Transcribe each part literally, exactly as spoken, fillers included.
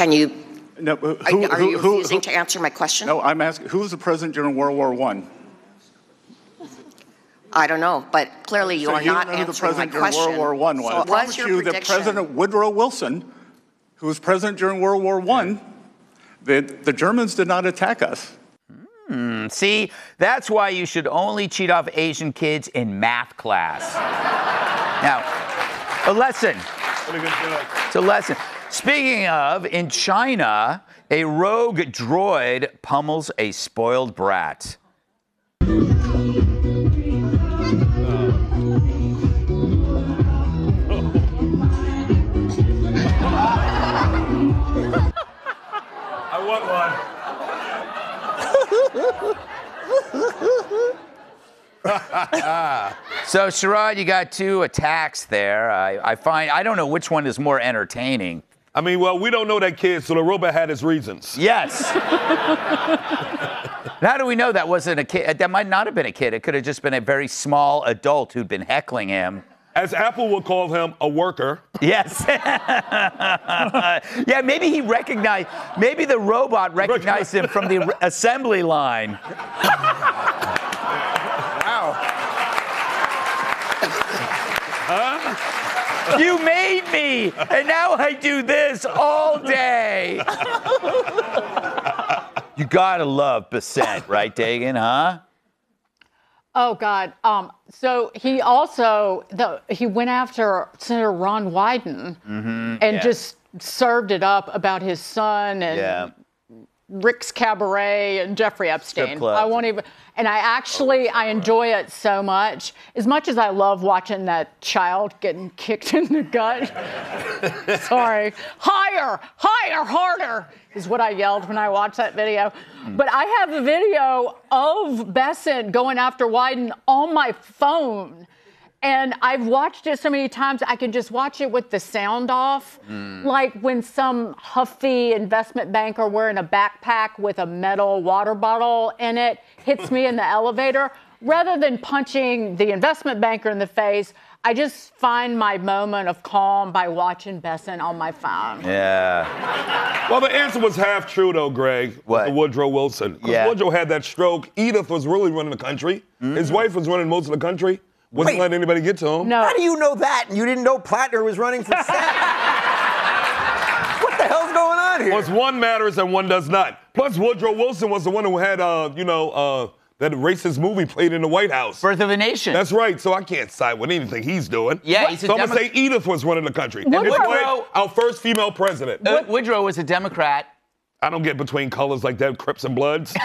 Can you, No, who, are, are who, you who, refusing who, to answer my question? No, I'm asking, who was the president during World War One? I don't know, but clearly you so are you not don't know who the answering my president during question. World War One was. So I it promise was your you that prediction. President Woodrow Wilson, who was president during World War One, the, the Germans did not attack us. Hmm, see, that's why you should only cheat off Asian kids in math class. Now, a lesson. It's a lesson. Speaking of, in China, a rogue droid pummels a spoiled brat. I want one. So, Sherrod, you got two attacks there. I, I find, I don't know which one is more entertaining. I mean, well, we don't know that kid, so the robot had his reasons. Yes. How do we know that wasn't a kid? That might not have been a kid. It could have just been a very small adult who'd been heckling him. As Apple would call him, a worker. Yes. Yeah, maybe he recognized, maybe the robot recognized him from the assembly line. Wow. Huh? You made me, and now I do this all day. You gotta love Bissett, right, Dagan, huh? Oh, God. Um, so he also, the, he went after Senator Ron Wyden mm-hmm, and yeah. just served it up about his son and yeah. Rick's Cabaret and Jeffrey Epstein. clubs. I won't even, and I actually, I enjoy it so much. As much as I love watching that child getting kicked in the gut. Sorry. Higher, higher, harder is what I yelled when I watched that video. Mm. But I have a video of Bessent going after Wyden on my phone. And I've watched it so many times, I can just watch it with the sound off. Mm. Like when some huffy investment banker wearing a backpack with a metal water bottle in it hits me in the elevator. Rather than punching the investment banker in the face, I just find my moment of calm by watching Bessent on my phone. Yeah. Well, the answer was half true, though, Greg. What? With Woodrow Wilson. Because Yeah. Woodrow had that stroke. Edith was really running the country. Mm. His wife was running most of the country. Wasn't Wait. letting anybody get to him. No. How do you know that? And you didn't know Plattner was running for Senate? What the hell's going on here? Plus, one matters and one does not. Plus, Woodrow Wilson was the one who had, uh, you know, uh, that racist movie played in the White House. Birth of a Nation. That's right. So I can't side with anything he's doing. Yeah, he's a So I'm Demo- gonna say Edith was running the country. Woodrow- And his wife, our first female president. Uh, Woodrow was a Democrat. I don't get between colors like that, Crips and Bloods.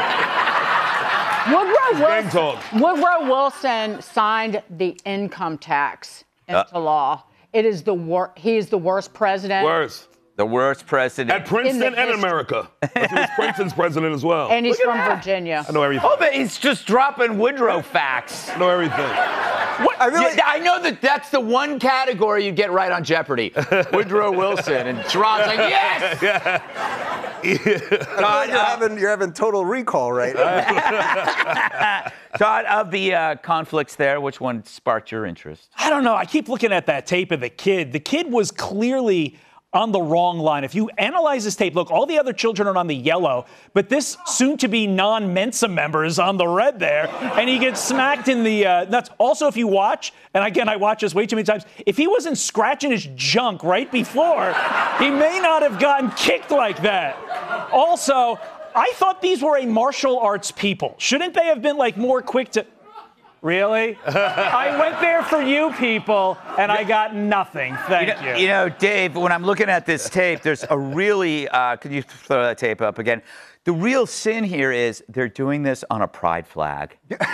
Woodrow Gang Wilson, talk. Woodrow Wilson signed the income tax into Uh. law. It is the wor- he is the worst president. Worse. The worst president. At Princeton In the and hist- America. He was Princeton's president as well. And he's Look at from that. Virginia. I know everything. Oh, but he's just dropping Woodrow facts. I know everything. What? I really- Yeah, I know that that's the one category you get right on Jeopardy. Woodrow Wilson. And Sharon's like, yes! Yeah. Todd, you're, having, you're having total recall right now. Todd, of the uh, conflicts there, which one sparked your interest? I don't know. I keep looking at that tape of the kid. The kid was clearly on the wrong line. If you analyze this tape, look, all the other children are on the yellow, but this soon-to-be non-Mensa member is on the red there, and he gets smacked in the uh, nuts. Also, if you watch, and again, I watch this way too many times, if he wasn't scratching his junk right before, he may not have gotten kicked like that. Also, I thought these were a martial arts people. Shouldn't they have been, like, more quick to... Really? I went there for you people, and I got nothing. Thank You know, you. you know, Dave, when I'm looking at this tape, there's a really, uh, could you throw that tape up again? The real sin here is they're doing this on a pride flag.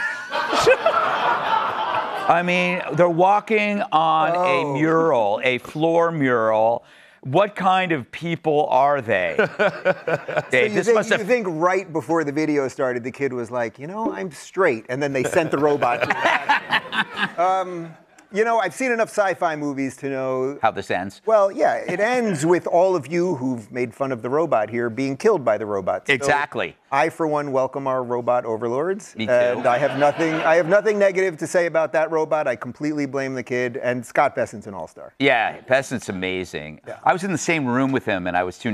I mean, they're walking on Oh. a mural, a floor mural. What kind of people are they? So Dave, you, this think, must you have... think right before the video started, the kid was like, you know, I'm straight, and then they sent the robot to the um, You know, I've seen enough sci-fi movies to know... How this ends. Well, yeah, it ends with all of you who've made fun of the robot here being killed by the robot. So Exactly. I, for one, welcome our robot overlords. Me too. And I have nothing, I have nothing negative to say about that robot. I completely blame the kid, and Scott Bessent's an all-star. Yeah, Bessent's amazing. Yeah. I was in the same room with him, and I was too